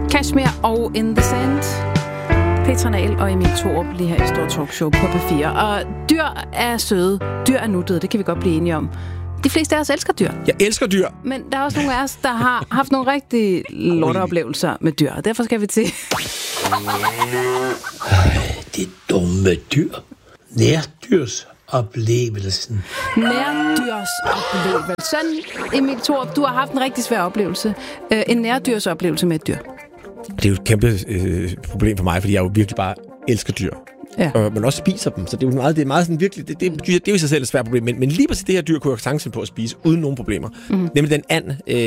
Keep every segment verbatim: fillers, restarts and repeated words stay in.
Kashmir og In The Sand. Petra Nahl og Emil Thorup lige her i Stor Talkshow på P fire. Og dyr er søde, dyr er nuttede, det kan vi godt blive enige om. De fleste af os elsker dyr. Jeg elsker dyr. Men der er også nogle af os, der har haft nogle rigtig lorteoplevelser med dyr, og derfor skal vi til... Det dumme dyr. Nærdyrsoplevelsen. Nærdyrsoplevelse. Emil Thorup, du har haft en rigtig svær oplevelse. Øh, en nærdyrsoplevelse med et dyr. Det er jo et kæmpe øh, problem for mig, fordi jeg jo virkelig bare elsker dyr. Ja. Og man også spiser dem, så det er jo meget, det er meget sådan virkelig, det, det, det, det er jo i sig selv et svært problem, men, men lige præcis det her dyr kunne jeg sagtens på at spise, uden nogen problemer. Mm. Nemlig den and, øh,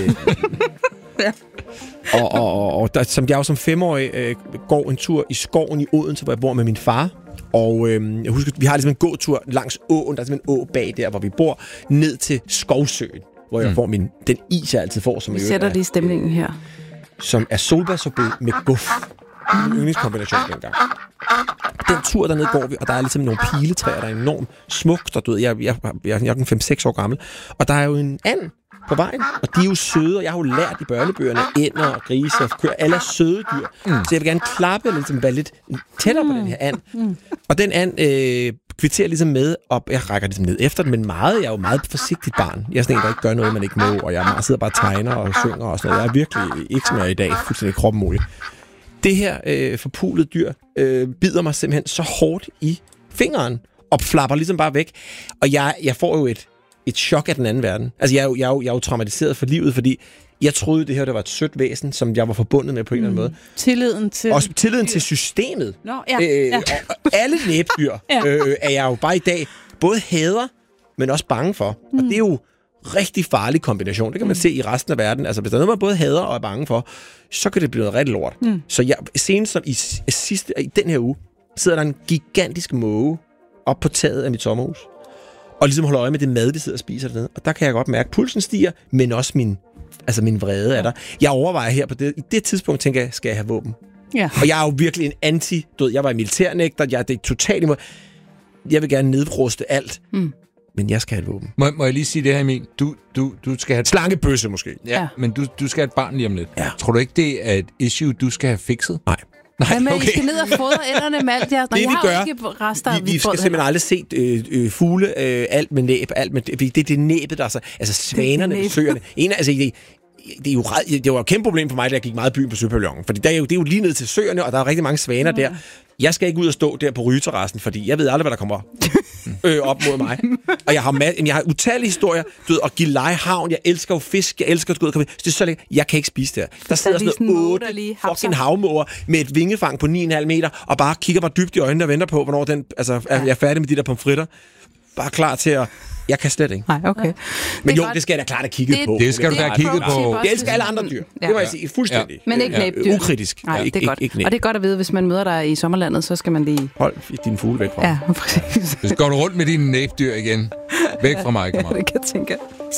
ja. og, og, og, og der, som jeg jo som femårig øh, går en tur i skoven i Odense, hvor jeg bor med min far. Og øh, jeg husker, vi har ligesom en gåtur langs åen, der er simpelthen en å bag der, hvor vi bor, ned til Skovsøen, hvor jeg mm. får min, den is, jeg altid får. Som vi sætter lige stemningen her. Som er solbærsorbet med guf. En yndlingskombination dengang. Den tur dernede går vi, og der er ligesom nogle piletræer, der er enormt smukt, og du ved, jeg, jeg, jeg, jeg er fem seks år gammel, og der er jo en and på vejen, og de er jo søde, og jeg har jo lært i børnebøgerne, ænder og grise og køer, alle er søde dyr, mm. så jeg vil gerne klappe og ligesom være lidt tættere mm. på den her and. Mm. Og den and øh, kvitterer ligesom med op, jeg rækker ligesom ned efter den, men meget, jeg er jo meget forsigtigt barn. Jeg er sådan en, der ikke gør noget, man ikke må, og jeg sidder bare og tegner og synger og sådan noget. Jeg er virkelig ikke som jeg er i dag, fuldstændig kroppen mulig. Det her øh, forpulede dyr øh, bider mig simpelthen så hårdt i fingeren, og flapper ligesom bare væk. Og jeg, jeg får jo et, et chok af den anden verden. Altså, jeg er, jo, jeg, er jo, jeg er jo traumatiseret for livet, fordi jeg troede, det her det var et sødt væsen, som jeg var forbundet med på en mm. eller anden måde. Tilliden til... Også tilliden til systemet. Nå, ja, øh, ja. Og, og alle næbdyr ja. øh, er jeg jo bare i dag både hader, men også bange for. Mm. Og det er jo rigtig farlig kombination. Det kan man mm. se i resten af verden. Altså, hvis der er noget, man både hader og er bange for, så kan det blive noget rigtig lort. Mm. Så jeg, senest som i, sidste, i den her uge, sidder der en gigantisk måge op på taget af mit sommerhus, og ligesom holder øje med det mad, de sidder og spiser dernede. Og der kan jeg godt mærke, at pulsen stiger, men også min, altså min vrede er der. Jeg overvejer her på det, i det tidspunkt, tænker jeg, skal jeg have våben? Ja. Og jeg er jo virkelig en anti, du ved, jeg var i militærnægter, jeg det er totalt imod. Jeg vil gerne nedruste alt. Mm. Men jeg skal have et våben. Må, må jeg lige sige det her, Emil? Du, du, du skal have... Et... Slangebøsse måske. Ja, ja. Men du, du skal have et barn lige om lidt. Ja. Tror du ikke, det er et issue, du skal have fikset? Nej. Nej, Jamen, okay. I skal ned og fodre ænderne med alt jeres... Det, jeg vi har gør, jo ikke rester, vi, vi skal simpelthen aldrig se øh, øh, fugle, øh, alt med næb, alt med... Det er det næbet, der er så... Altså, svanerne ved søerne. En, altså, det, det, er jo, det var et kæmpe problem for mig, da jeg gik meget i byen på Søpavillonen. Fordi der er jo, det er jo lige ned til søerne, og der er rigtig mange svaner ja. der. Jeg skal ikke ud og stå der på rygeterrassen, fordi jeg ved aldrig, hvad der kommer øh, op mod mig. Og jeg har, ma- jeg har utallige historier. Du ved, at give lejehavn. Jeg elsker jo fisk. Jeg elsker at det er så lækkert. Jeg kan ikke spise det. Der sidder sådan noget otte fucking havmåger med et vingefang på ni komma fem meter og bare kigger mig dybt i øjnene og venter på, hvornår den, altså, er jeg er færdig med de der pomfritter. Bare klar til at... Jeg kan slet ikke. Nej, okay. Men jo, det skal jeg da klart have kigget det, på. Det skal du da have kigget på. Jeg elsker alle andre dyr. Ja. Det må jeg sige fuldstændig. Ja. Men ikke næbdyr. Ukritisk. Nej, ikke, det er godt. Ikke, ikke og det er godt at vide, hvis man møder dig i sommerlandet, så skal man lige... Hold din fugle væk fra mig. Ja, præcis. Hvis går du rundt med dine næbdyr igen, væk fra mig, ja, det kan jeg tænke.